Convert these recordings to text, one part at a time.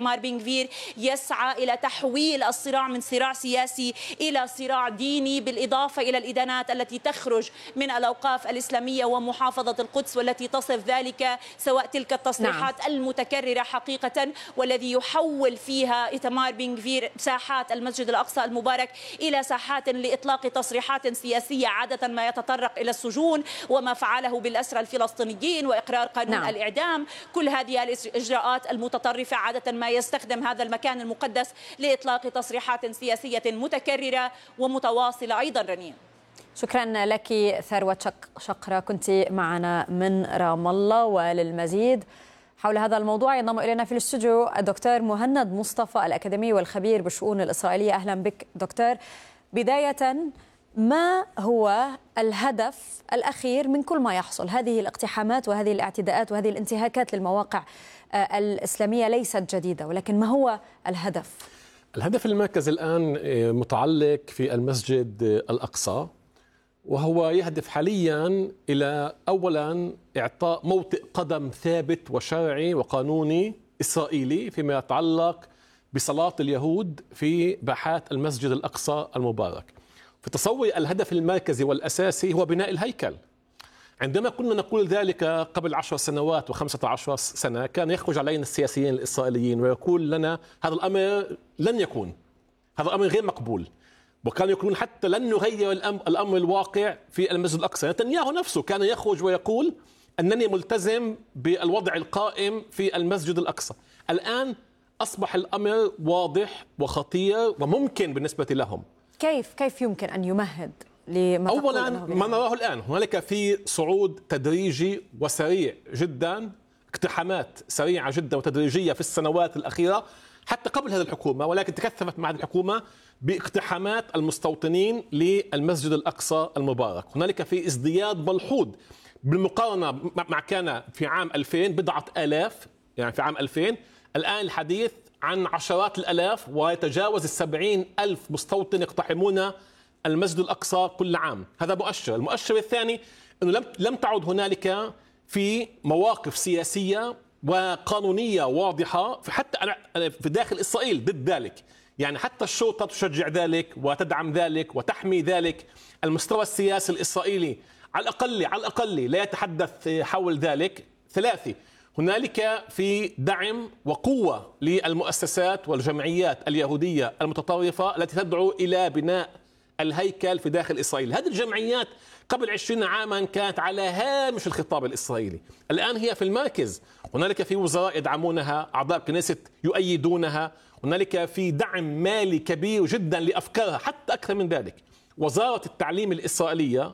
إيتمار بن غفير يسعى إلى تحويل الصراع من صراع سياسي إلى صراع ديني، بالإضافة إلى الإدانات التي تخرج من الأوقاف الإسلامية ومحافظة القدس، والتي تصف ذلك سواء تلك التصريحات المتكررة حقيقة، والذي يحول فيها إيتمار بن غفير ساحات المسجد الأقصى المبارك إلى ساحات لإطلاق تصريحات سياسية، عادة ما يتطرق إلى السجون وما فعله بالأسرى الفلسطينيين وإقرار قانون الإعدام. كل هذه الإجراءات المتطرفة عادة ما يستخدم هذا المكان المقدس لإطلاق تصريحات سياسية متكررة ومتواصلة أيضا. رنين، شكرا لك ثروة شقرة، كنت معنا من رام الله. وللمزيد حول هذا الموضوع ينضم إلينا في الاستوديو الدكتور مهند مصطفى الأكاديمي والخبير بالشؤون الإسرائيلية. أهلا بك دكتور. بداية، ما هو الهدف الأخير من كل ما يحصل؟ هذه الاقتحامات وهذه الاعتداءات وهذه الانتهاكات للمواقع الإسلامية ليست جديدة، ولكن ما هو الهدف؟ الهدف المركزي الآن متعلق في المسجد الأقصى، وهو يهدف حاليا إلى أولا إعطاء موطئ قدم ثابت وشرعي وقانوني إسرائيلي فيما يتعلق بصلاة اليهود في باحات المسجد الأقصى المبارك. في تصوري الهدف المركزي والأساسي هو بناء الهيكل. عندما كنا نقول ذلك قبل 10 سنوات و15 سنة كان يخرج علينا السياسيين الإسرائيليين ويقول لنا هذا الأمر لن يكون، هذا الأمر غير مقبول، وكانوا يقولون حتى لن نغير الأمر الواقع في المسجد الأقصى. نتنياهو نفسه كان يخرج ويقول أنني ملتزم بالوضع القائم في المسجد الأقصى. الآن أصبح الأمر واضح وخطير وممكن بالنسبة لهم. كيف يمكن أن يمهد لما أولا ما نراه الآن؟ هنالك في صعود تدريجي وسريع جدا، اقتحامات سريعة جدا وتدريجية في السنوات الأخيرة حتى قبل هذه الحكومة، ولكن تكثفت مع هذه الحكومة باقتحامات المستوطنين للمسجد الأقصى المبارك. هنالك في ازدياد ملحوظ بالمقارنة مع كان في عام 2000 بضعة آلاف، يعني في عام 2000 الآن الحديث عن عشرات الآلاف ويتجاوز 70,000 مستوطن يقتحمون المسجد الأقصى كل عام. هذا مؤشر. المؤشر الثاني أنه لم تعد هنالك في مواقف سياسية وقانونية واضحة حتى في داخل إسرائيل ضد ذلك، يعني حتى الشرطة تشجع ذلك وتدعم ذلك وتحمي ذلك. المستوى السياسي الإسرائيلي على الأقل لا يتحدث حول ذلك. ثلاثة، هنالك في دعم وقوة للمؤسسات والجمعيات اليهودية المتطرفة التي تدعو إلى بناء الهيكل في داخل إسرائيل. هذه الجمعيات قبل 20 عاما كانت على هامش الخطاب الإسرائيلي، الآن هي في المركز. هنالك في وزراء يدعمونها، أعضاء كنيسة يؤيدونها، هنالك في دعم مالي كبير جدا لأفكارها. حتى أكثر من ذلك، وزارة التعليم الإسرائيلية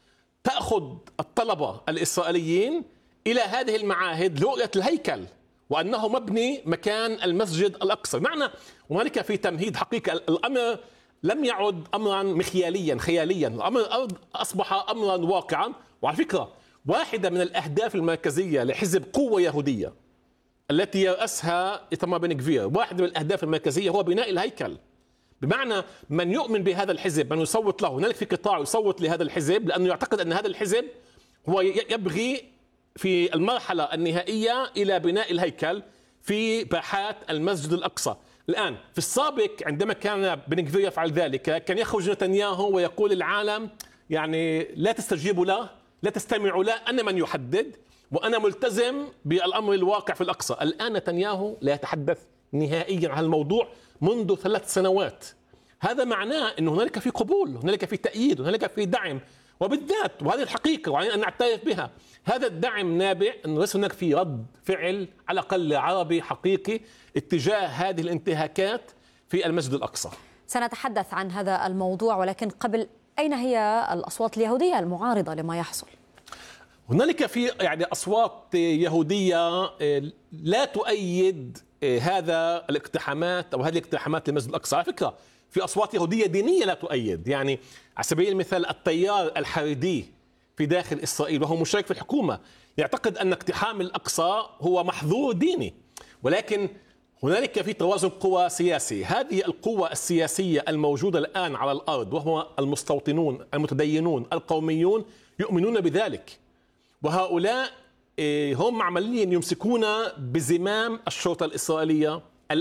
تأخذ الطلبة الإسرائيليين إلى هذه المعاهد لرؤية الهيكل وأنه مبني مكان المسجد الأقصى. معنى هنالك في تمهيد حقيقي. الأمر لم يعد أمرا خياليا، الأمر أصبح أمرا واقعا. وعلى فكرة، واحدة من الأهداف المركزية لحزب قوة يهودية التي يرأسها إيتمار بن غفير، واحدة من الأهداف المركزية هو بناء الهيكل. بمعنى من يؤمن بهذا الحزب، من يصوت له، هنالك في قطاع يصوت لهذا الحزب لأنه يعتقد أن هذا الحزب هو يبغي في المرحلة النهائية إلى بناء الهيكل في باحات المسجد الأقصى. الآن في السابق عندما كان بن غفير يفعل ذلك كان يخرج نتنياهو ويقول العالم يعني لا تستجيبوا له، لا تستمعوا له، أنا من يحدد وأنا ملتزم بالأمر الواقع في الأقصى. الآن نتنياهو لا يتحدث نهائيا عن الموضوع منذ 3 سنوات. هذا معناه أن هنالك في قبول، هنالك في تأييد، هنالك في دعم، وبالذات وهذه الحقيقة وعلينا أن نعترف بها، هذا الدعم نابع أنه ليس هناك في رد فعل على الأقل عربي حقيقي اتجاه هذه الانتهاكات في المسجد الأقصى. سنتحدث عن هذا الموضوع، ولكن قبل، أين هي الأصوات اليهودية المعارضة لما يحصل؟ هنالك في أصوات يهودية لا تؤيد هذا الاقتحامات أو هذه الاقتحامات للمسجد الأقصى. على فكرة في أصوات يهودية دينية لا تؤيد، يعني على سبيل المثال التيار الحريدي في داخل إسرائيل وهو مشارك في الحكومة يعتقد أن اقتحام الأقصى هو محظور ديني. ولكن هنالك في توازن قوى سياسي، هذه القوى السياسية الموجودة الآن على الأرض وهو المستوطنون المتدينون القوميون يؤمنون بذلك، وهؤلاء هم عمليا يمسكون بزمام الشرطة الإسرائيلية